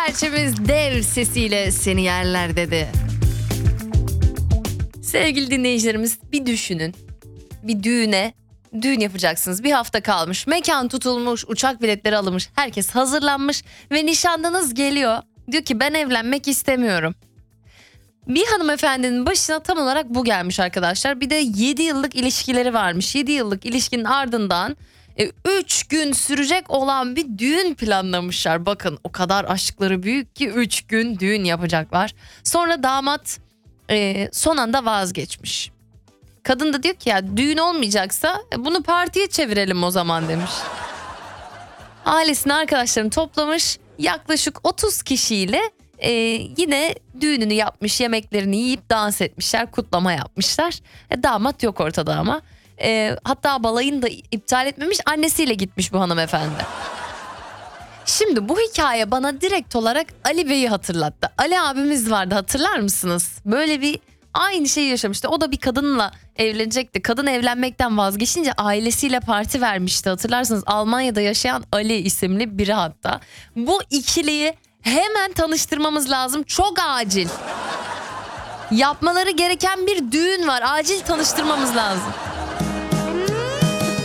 serçemiz dev sesiyle seni yerler dedi. Sevgili dinleyicilerimiz, bir düşünün. Bir düğün yapacaksınız. Bir hafta kalmış. Mekan tutulmuş, uçak biletleri alınmış. Herkes hazırlanmış ve nişanlınız geliyor. Diyor ki ben evlenmek istemiyorum. Bir hanımefendinin başına tam olarak bu gelmiş arkadaşlar. Bir de 7 yıllık ilişkileri varmış. 7 yıllık ilişkinin ardından 3 gün sürecek olan bir düğün planlamışlar. Bakın, o kadar aşkları büyük ki 3 gün düğün yapacaklar. Sonra damat son anda vazgeçmiş. Kadın da diyor ki ya düğün olmayacaksa bunu partiye çevirelim o zaman demiş. Ailesini, arkadaşlarını toplamış, yaklaşık 30 kişiyle yine düğününü yapmış, yemeklerini yiyip dans etmişler, kutlama yapmışlar. Damat yok ortada ama. Hatta balayını da iptal etmemiş, annesiyle gitmiş bu hanımefendi. Şimdi bu hikaye bana direkt olarak Ali Bey'i hatırlattı. Ali abimiz vardı, hatırlar mısınız? Böyle bir aynı şeyi yaşamıştı. O da bir kadınla evlenecekti. Kadın evlenmekten vazgeçince ailesiyle parti vermişti. Hatırlarsınız, Almanya'da yaşayan Ali isimli biri hatta. Bu ikiliyi hemen tanıştırmamız lazım. Çok acil. Yapmaları gereken bir düğün var. Acil tanıştırmamız lazım.